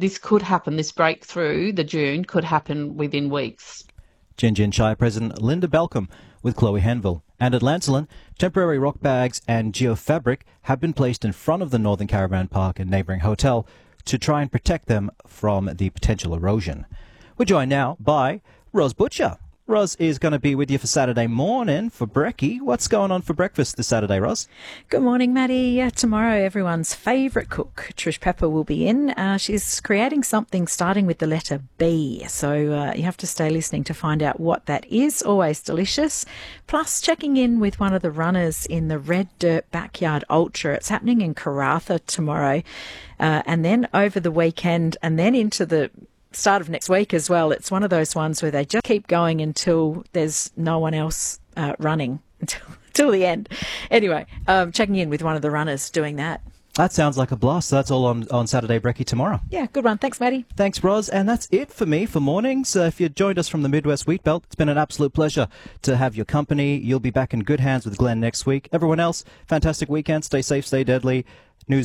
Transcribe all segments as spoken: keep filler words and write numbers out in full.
this could happen, this breakthrough, the June, could happen within weeks. Gin Gin Shire President Linda Balcombe with Chloe Hanville. And at Lancelin, temporary rock bags and geofabric have been placed in front of the Northern Caravan Park and neighbouring hotel to try and protect them from the potential erosion. We're joined now by Ros Butcher. Ros is going to be with you for Saturday morning for brekkie. What's going on for breakfast this Saturday, Ros? Good morning, Maddie. Yeah, tomorrow, everyone's favourite cook, Trish Pepper, will be in. Uh, she's creating something starting with the letter B. So uh, you have to stay listening to find out what that is. Always delicious. Plus, checking in with one of the runners in the Red Dirt Backyard Ultra. It's happening in Karratha tomorrow. Uh, and then over the weekend and then into the start of next week as well. It's one of those ones where they just keep going until there's no one else uh, running until, until the end. Anyway, um, checking in with one of the runners doing that. That sounds like a blast. That's all on, on Saturday brekkie tomorrow. Yeah, good one. Thanks, Maddie. Thanks, Ros. And that's it for me for mornings. Uh, if you joined us from the Midwest Wheat Belt, it's been an absolute pleasure to have your company. You'll be back in good hands with Glenn next week. Everyone else, fantastic weekend. Stay safe, stay deadly. News.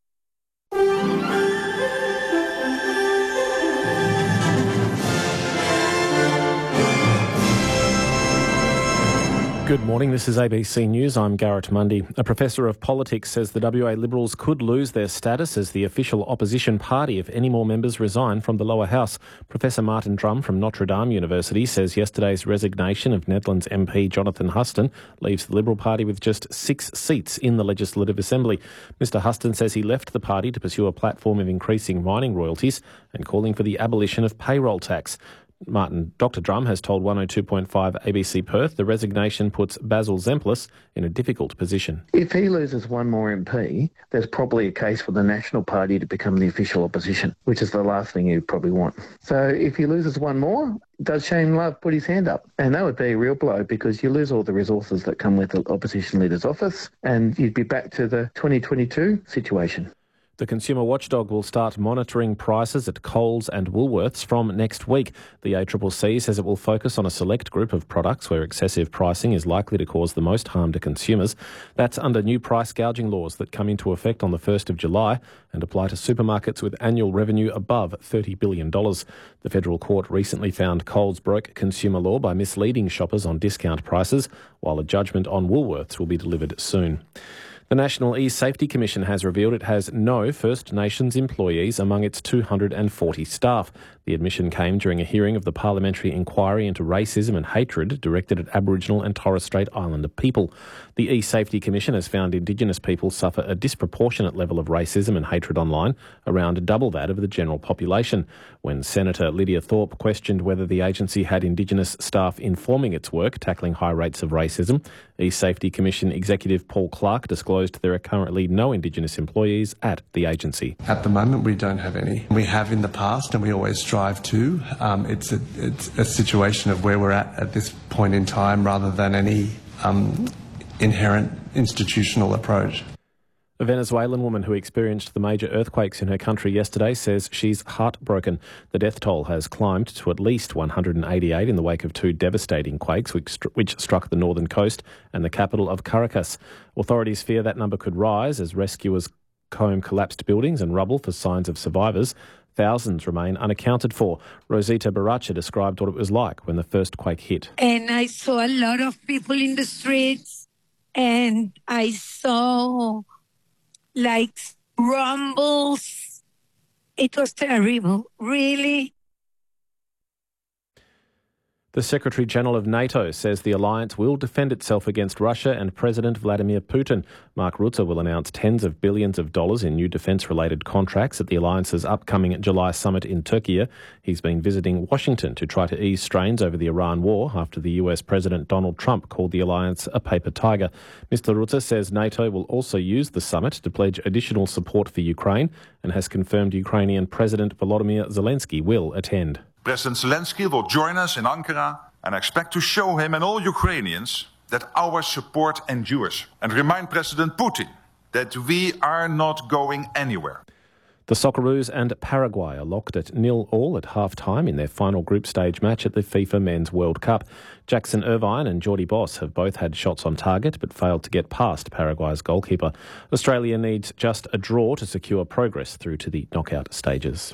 Good morning, this is A B C News. I'm Garrett Mundy. A professor of politics says the W A Liberals could lose their status as the official opposition party if any more members resign from the lower house. Professor Martin Drum from Notre Dame University says yesterday's resignation of Nedlands M P Jonathan Huston leaves the Liberal Party with just six seats in the Legislative Assembly. Mister Huston says he left the party to pursue a platform of increasing mining royalties and calling for the abolition of payroll tax. Martin, Doctor Drum has told one oh two point five A B C Perth the resignation puts Basil Zemplis in a difficult position. If he loses one more M P, there's probably a case for the National Party to become the official opposition, which is the last thing you probably want. So if he loses one more, does Shane Love put his hand up? And that would be a real blow because you lose all the resources that come with the opposition leader's office and you'd be back to the twenty twenty-two situation. The Consumer Watchdog will start monitoring prices at Coles and Woolworths from next week. The A C C C says it will focus on a select group of products where excessive pricing is likely to cause the most harm to consumers. That's under new price gouging laws that come into effect on the first of July and apply to supermarkets with annual revenue above thirty billion dollars. The Federal Court recently found Coles broke consumer law by misleading shoppers on discount prices, while a judgment on Woolworths will be delivered soon. The National E-Safety Commission has revealed it has no First Nations employees among its two hundred forty staff. The admission came during a hearing of the Parliamentary Inquiry into Racism and Hatred directed at Aboriginal and Torres Strait Islander people. The E-Safety Commission has found Indigenous people suffer a disproportionate level of racism and hatred online, around double that of the general population. When Senator Lydia Thorpe questioned whether the agency had Indigenous staff informing its work tackling high rates of racism, E-Safety Commission Executive Paul Clark disclosed there are currently no Indigenous employees at the agency. At the moment, we don't have any. We have in the past, and we always strive to. Um, it's, a, it's a situation of where we're at at this point in time rather than any um, inherent institutional approach. A Venezuelan woman who experienced the major earthquakes in her country yesterday says she's heartbroken. The death toll has climbed to at least one hundred eighty-eight in the wake of two devastating quakes which, which struck the northern coast and the capital of Caracas. Authorities fear that number could rise as rescuers comb collapsed buildings and rubble for signs of survivors. Thousands remain unaccounted for. Rosita Baracha described what it was like when the first quake hit. And I saw a lot of people in the streets, and I saw like rumbles. It was terrible, really. The Secretary-General of NATO says the alliance will defend itself against Russia and President Vladimir Putin. Mark Rutte will announce tens of billions of dollars in new defence-related contracts at the alliance's upcoming July summit in Turkey. He's been visiting Washington to try to ease strains over the Iran war after the U S President Donald Trump called the alliance a paper tiger. Mister Rutte says NATO will also use the summit to pledge additional support for Ukraine and has confirmed Ukrainian President Volodymyr Zelensky will attend. President Zelensky will join us in Ankara, and I expect to show him and all Ukrainians that our support endures, and remind President Putin that we are not going anywhere. The Socceroos and Paraguay are locked at nil all at half-time in their final group stage match at the FIFA Men's World Cup. Jackson Irvine and Geordie Boss have both had shots on target but failed to get past Paraguay's goalkeeper. Australia needs just a draw to secure progress through to the knockout stages.